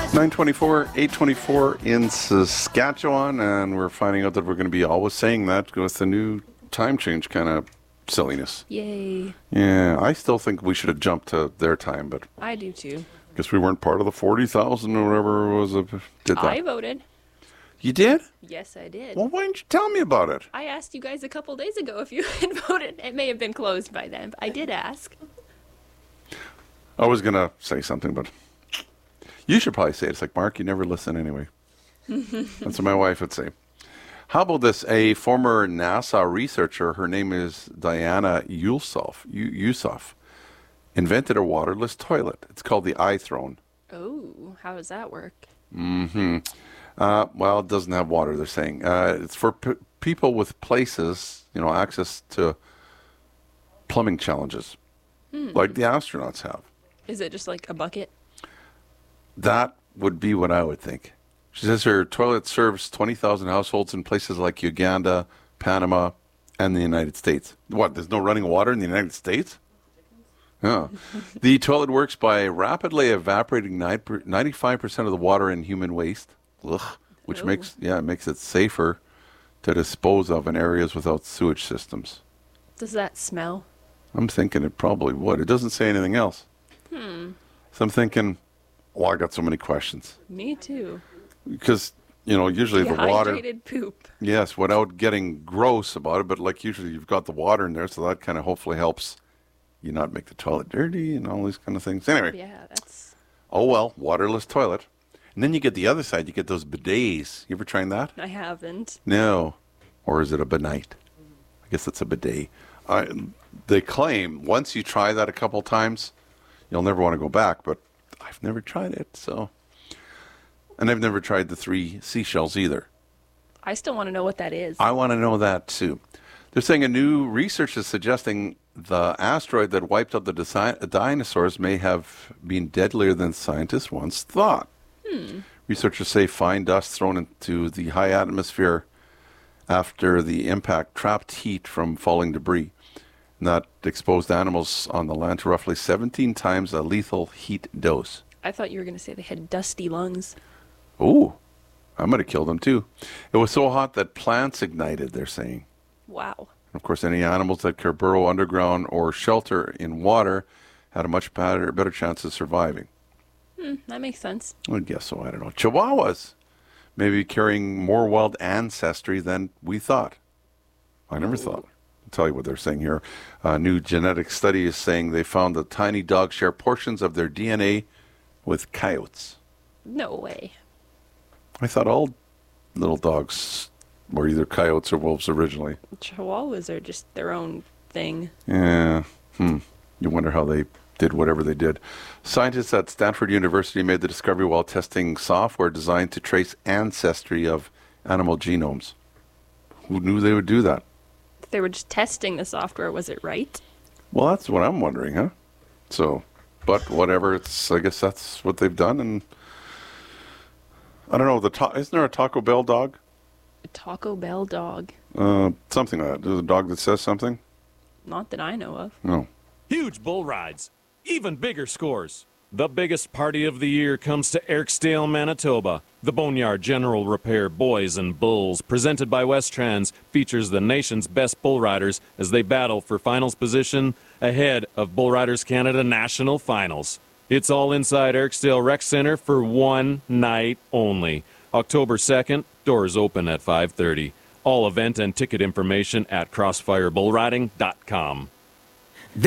9:24, 8:24 in Saskatchewan, and we're finding out that we're going to be always saying that with the new time change kind of silliness. Yay. Yeah, I still think we should have jumped to their time, but I do too. guess we weren't part of the 40,000 or whatever it was that did that. I voted. You did? Yes, I did. Well, why didn't you tell me about it? I asked you guys a couple days ago if you had voted. It may have been closed by then, but I did ask. I was going to say something, but you should probably say it. It's like, Mark, you never listen anyway. That's what my wife would say. How about this? A former NASA researcher, her name is Diana Yusuf, invented a waterless toilet. It's called the iThrone. Oh, how does that work? Well, it doesn't have water, they're saying. It's for people with places, access to plumbing challenges, like the astronauts have. Is it just like a bucket? That would be what I would think. She says her toilet serves 20,000 households in places like Uganda, Panama, and the United States. What, there's no running water in the United States? Yeah. The toilet works by rapidly evaporating 95% of the water in human waste, which makes it safer to dispose of in areas without sewage systems. Does that smell? I'm thinking it probably would. It doesn't say anything else. So I'm thinking, I got so many questions. Me too. Because, usually the water... Dehydrated poop. Yes, without getting gross about it, but like usually you've got the water in there, so that kind of hopefully helps you not make the toilet dirty and all these kind of things. Anyway. Yeah, that's... Oh, well, waterless toilet. And then you get the other side, you get those bidets. You ever tried that? I haven't. No. Or is it a benite? I guess it's a bidet. They claim once you try that a couple times, you'll never want to go back, but I've never tried it, so... And I've never tried the 3 seashells either. I still want to know what that is. I want to know that too. They're saying a new research is suggesting the asteroid that wiped out the dinosaurs may have been deadlier than scientists once thought. Researchers say fine dust thrown into the high atmosphere after the impact trapped heat from falling debris. And that exposed animals on the land to roughly 17 times a lethal heat dose. I thought you were going to say they had dusty lungs. Ooh, I might have killed them too. It was so hot that plants ignited, they're saying. Wow. And of course, any animals that could burrow underground or shelter in water had a much better chance of surviving. That makes sense. I guess so, I don't know. Chihuahuas maybe carrying more wild ancestry than we thought. I never thought. I'll tell you what they're saying here. A new genetic study is saying they found that tiny dogs share portions of their DNA with coyotes. No way. I thought all little dogs were either coyotes or wolves originally. Chihuahuas are just their own thing. Yeah. You wonder how they did whatever they did. Scientists at Stanford University made the discovery while testing software designed to trace ancestry of animal genomes. Who knew they would do that? They were just testing the software. Was it right? Well, that's what I'm wondering, huh? So, but whatever. I guess that's what they've done, and I don't know. Isn't there a Taco Bell dog? A Taco Bell dog. Something like that. There's a dog that says something? Not that I know of. No. Huge bull rides. Even bigger scores. The biggest party of the year comes to Erksdale, Manitoba. The Boneyard General Repair Boys and Bulls, presented by Westrans, features the nation's best bull riders as they battle for finals position ahead of Bull Riders Canada National Finals. It's all inside Erksdale Rec Center for one night only. October 2nd, doors open at 5:30. All event and ticket information at crossfirebullriding.com.